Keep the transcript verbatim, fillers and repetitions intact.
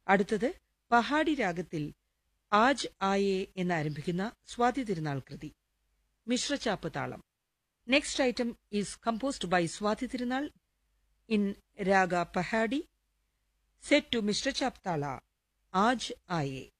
അടുത്തത് പഹാഡി രാഗത്തിൽ ആജ് ആയേ എന്നാരംഭിക്കുന്ന സ്വാതി തിരുനാൾ കൃതി, മിശ്രചാപ്പ് താളം. Next item is composed by Swathi Thirunal in raga Pahadi, set to Mister Chaptala, Aaj Aaye.